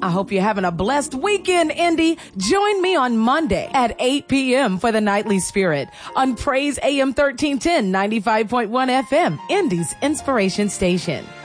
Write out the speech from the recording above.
I hope you're having a blessed weekend, Indy. Join me on Monday at 8 p.m. for the Nightly Spirit on Praise AM 1310, 95.1 FM, Indy's Inspiration Station.